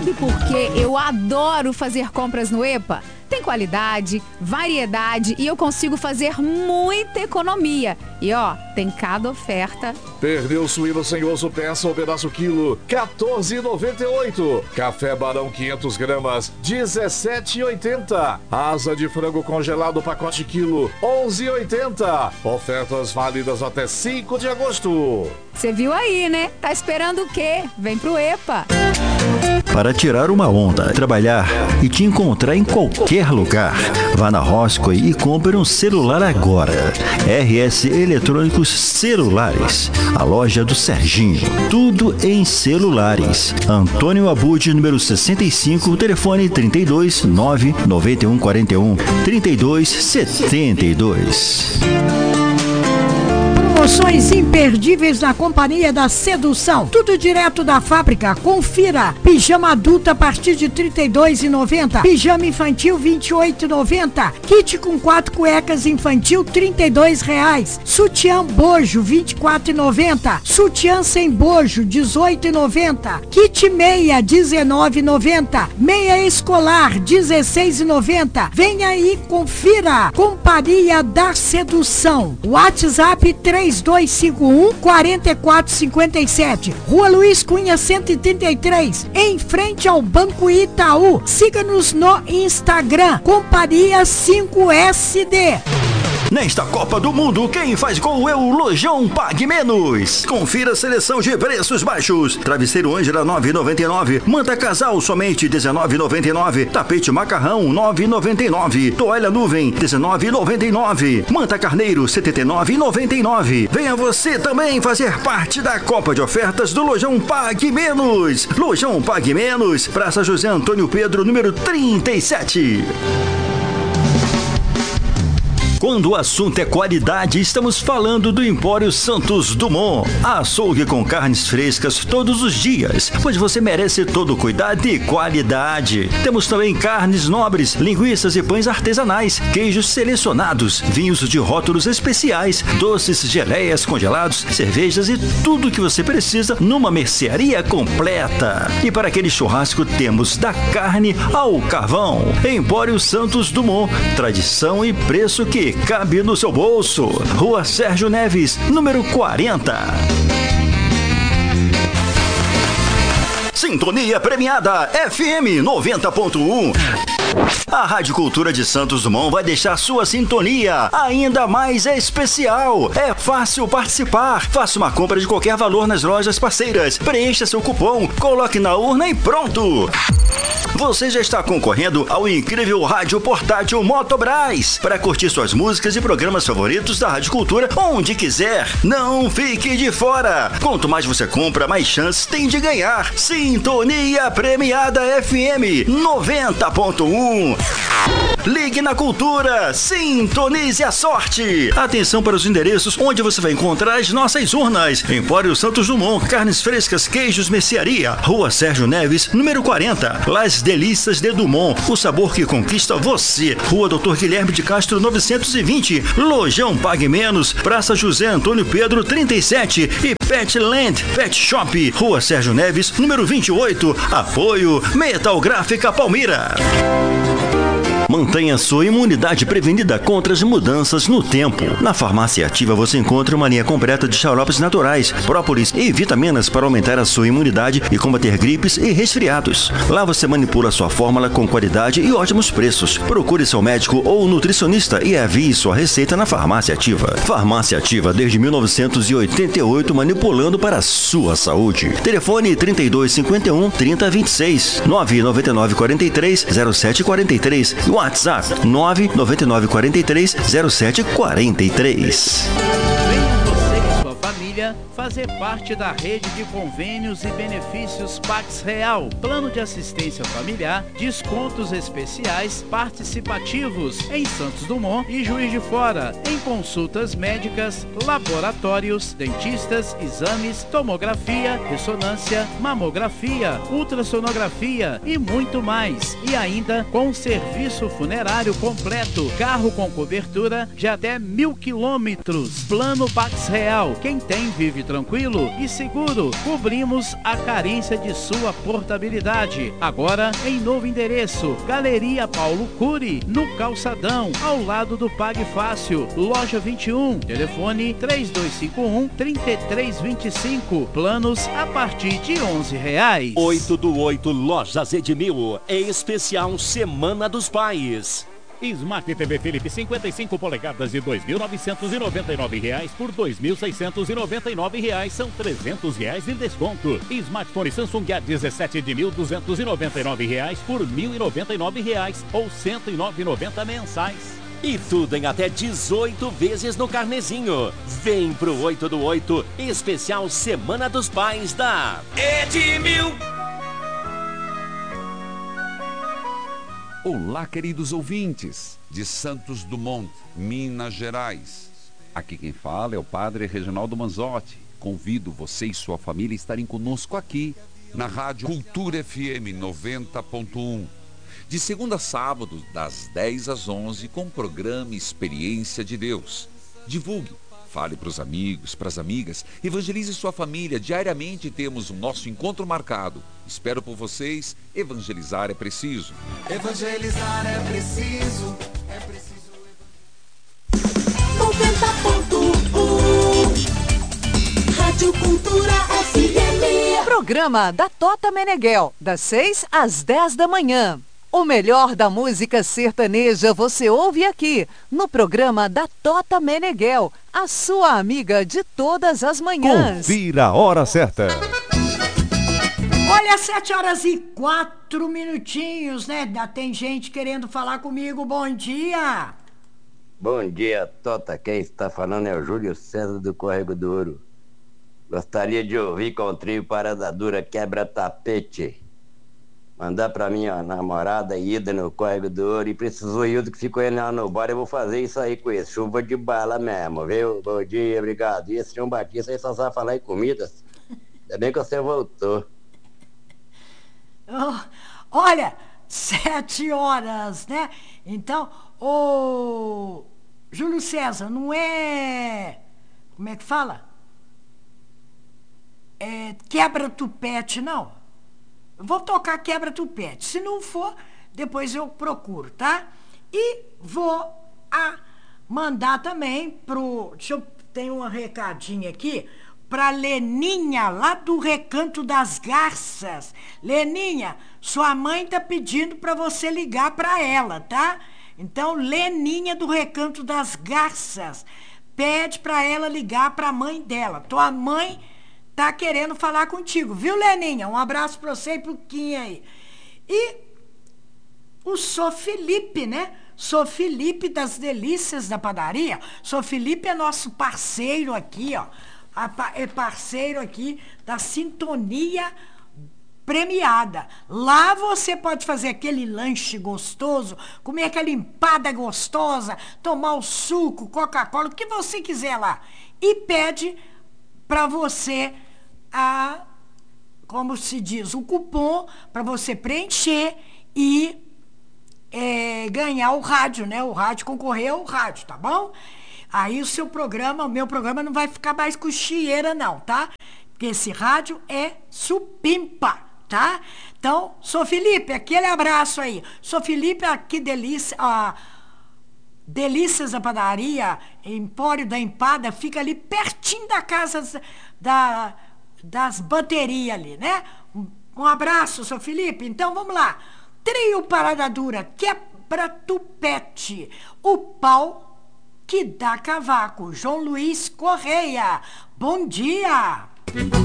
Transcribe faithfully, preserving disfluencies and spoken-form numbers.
Sabe por que eu adoro fazer compras no EPA? Tem qualidade, variedade e eu consigo fazer muita economia. E ó, tem cada oferta. Perdeu suíno sem osso, peça ou pedaço quilo, quatorze reais e noventa e oito centavos. Café Barão quinhentas gramas, dezessete reais e oitenta centavos. Asa de frango congelado pacote quilo, onze reais e oitenta centavos. Ofertas válidas até cinco de agosto. Você viu aí, né? Tá esperando o quê? Vem pro EPA. Para tirar uma onda, trabalhar e te encontrar em qualquer lugar. Vá na Roscoe e compre um celular agora. R S Eletrônicos Celulares, a loja do Serginho. Tudo em celulares. Antônio Abud, número sessenta e cinco, telefone trinta e dois, nove, noventa e um, quarenta e um, trinta e dois, setenta e dois. Promoções imperdíveis na Companhia da Sedução. Tudo direto da fábrica. Confira. Pijama adulto a partir de trinta e dois reais e noventa centavos. Pijama infantil vinte e oito reais e noventa centavos. Kit com quatro cuecas infantil trinta e dois reais. Sutiã bojo vinte e quatro reais e noventa centavos. Sutiã sem bojo dezoito reais e noventa centavos. Kit meia dezenove reais e noventa centavos. Meia escolar dezesseis reais e noventa centavos. Venha aí, confira. Companhia da Sedução. WhatsApp três dois cinco um, quatro quatro cinco sete. Rua Luiz Cunha cento e trinta e três, em frente ao Banco Itaú. Siga-nos no Instagram, Companhia cinco S D. Nesta Copa do Mundo, quem faz gol é o Lojão Pague Menos. Confira a seleção de preços baixos. Travesseiro Ângela nove reais e noventa e nove centavos. Manta Casal somente dezenove reais e noventa e nove centavos. Tapete Macarrão nove reais e noventa e nove centavos. Toalha Nuvem dezenove reais e noventa e nove centavos. Manta Carneiro setenta e nove reais e noventa e nove centavos. Venha você também fazer parte da Copa de Ofertas do Lojão Pague Menos. Lojão Pague Menos, Praça José Antônio Pedro, número trinta e sete. Quando o assunto é qualidade, estamos falando do Empório Santos Dumont. Açougue com carnes frescas todos os dias, pois você merece todo o cuidado e qualidade. Temos também carnes nobres, linguiças e pães artesanais, queijos selecionados, vinhos de rótulos especiais, doces, geleias, congelados, cervejas e tudo o que você precisa numa mercearia completa. E para aquele churrasco temos da carne ao carvão. Empório Santos Dumont, tradição e preço que cabe no seu bolso. Rua Sérgio Neves, número quarenta. Sintonia premiada F M noventa ponto um. A Rádio Cultura de Santos Dumont vai deixar sua sintonia ainda mais especial. É fácil participar. Faça uma compra de qualquer valor nas lojas parceiras. Preencha seu cupom, coloque na urna e pronto. Você já está concorrendo ao incrível rádio portátil Motobras para curtir suas músicas e programas favoritos da Rádio Cultura onde quiser. Não fique de fora. Quanto mais você compra, mais chances tem de ganhar. Sintonia premiada F M noventa ponto um. Ligue na Cultura, sintonize a sorte. Atenção para os endereços onde você vai encontrar as nossas urnas. Empório Santos Dumont, carnes frescas, queijos, mercearia. Rua Sérgio Neves, número quarenta. Las Delícias de Dumont, o sabor que conquista você. Rua Doutor Guilherme de Castro, novecentos e vinte. Lojão Pague Menos, Praça José Antônio Pedro, trinta e sete. E Petland Pet Shop, Rua Sérgio Neves, número vinte e oito. Apoio Metal Gráfica Palmira. Mantenha sua imunidade prevenida contra as mudanças no tempo. Na Farmácia Ativa você encontra uma linha completa de xaropes naturais, própolis e vitaminas para aumentar a sua imunidade e combater gripes e resfriados. Lá você manipula sua fórmula com qualidade e ótimos preços. Procure seu médico ou nutricionista e avie sua receita na Farmácia Ativa. Farmácia Ativa desde mil novecentos e oitenta e oito, manipulando para a sua saúde. Telefone trinta e dois cinquenta e um, trinta, vinte e seis, nove nove nove quatro três, zero sete quatro três. WhatsApp nove nove nove quatro três, zero sete quatro três. Venha você e sua família fazer parte da rede de convênios e benefícios Pax Real. Plano de assistência familiar, descontos especiais participativos em Santos Dumont e Juiz de Fora, em consultas médicas, laboratórios, dentistas, exames, tomografia, ressonância, mamografia, ultrassonografia e muito mais. E ainda com serviço funerário completo, carro com cobertura de até mil quilômetros. Plano Pax Real. Quem tem assim vive tranquilo e seguro. Cobrimos a carência de sua portabilidade. Agora em novo endereço, Galeria Paulo Cury, no Calçadão, ao lado do Pague Fácil, loja vinte e um, telefone três dois cinco um, três três dois cinco, planos a partir de onze reais. oito do oito Lojas Edmil, em especial Semana dos Pais. Smart T V Philips cinquenta e cinco polegadas de dois mil novecentos e noventa e nove reais por dois mil seiscentos e noventa e nove reais, são trezentos reais de desconto. Smartphone Samsung A dezessete de mil duzentos e noventa e nove reais por mil e noventa e nove reais ou cento e nove reais e noventa centavos mensais. E tudo em até dezoito vezes no carnezinho. Vem pro oito do oito, especial Semana dos Pais da Edmil. Olá, queridos ouvintes de Santos Dumont, Minas Gerais. Aqui quem fala é o Padre Reginaldo Manzotti. Convido você e sua família a estarem conosco aqui na Rádio Cultura F M noventa ponto um. De segunda a sábado, das dez às onze, com o programa Experiência de Deus. Divulgue, fale para os amigos, para as amigas, evangelize sua família. Diariamente temos o nosso encontro marcado. Espero por vocês. Evangelizar é preciso. Evangelizar é preciso. É preciso. noventa ponto um Rádio Cultura F M. Programa da Tota Meneghel, das seis às dez da manhã. O melhor da música sertaneja você ouve aqui, no programa da Tota Meneghel, a sua amiga de todas as manhãs. Confira a hora certa. Olha, sete horas e quatro minutinhos, né? Ainda tem gente querendo falar comigo. Bom dia. Bom dia, Tota. Quem está falando é o Júlio César do Córrego do Ouro. Gostaria de ouvir com o trio Parada Dura Quebra Tapete. Mandar pra minha namorada Ida no Córrego do Ouro. E precisou Hildo que ficou ele lá no bar. Eu vou fazer isso aí com isso. Chuva de bala mesmo, viu? Bom dia, obrigado. E esse João Batista aí só sabe falar em comidas. Ainda bem que você voltou. Oh, olha, sete horas, né? Então, ô Júlio César, não é... Como é que fala? É quebra-tupete, não. Eu vou tocar quebra-tupete. Se não for, depois eu procuro, tá? E vou a mandar também pro... Deixa eu... Tem um recadinho aqui pra Leninha, lá do Recanto das Garças. Leninha, sua mãe tá pedindo pra você ligar pra ela, tá? Então, Leninha do Recanto das Garças, pede pra ela ligar pra mãe dela. Tua mãe tá querendo falar contigo, viu, Leninha? Um abraço pra você e pro Quinha aí. E o Sou Felipe, né? Sou Felipe das Delícias da Padaria. Sou Felipe é nosso parceiro aqui, ó. É parceiro aqui da Sintonia Premiada. Lá você pode fazer aquele lanche gostoso, comer aquela empada gostosa, tomar o suco, Coca-Cola, o que você quiser lá. E pede para você a, como se diz, o cupom para você preencher e é, ganhar o rádio, né? O rádio, concorrer ao rádio, tá bom? Aí o seu programa, o meu programa não vai ficar mais cochieira não, tá? Porque esse rádio é supimpa, tá? Então, Sou Felipe, aquele abraço aí. Sou Felipe, que delícia, a Delícias da Padaria, Empório da Empada, fica ali pertinho da casa da, das baterias ali, né? Um, um abraço, Sou Felipe. Então, vamos lá. Trio Parada Dura, quebra-tupete, o pau que dá cavaco. João Luiz Correia, bom dia!